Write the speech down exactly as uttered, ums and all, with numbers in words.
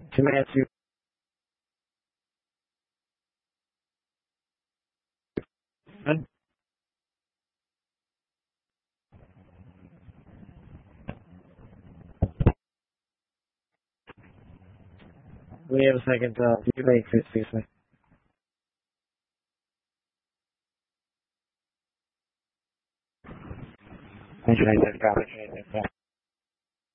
To answer your question, we have a second uh, delay, excuse me. Thank you.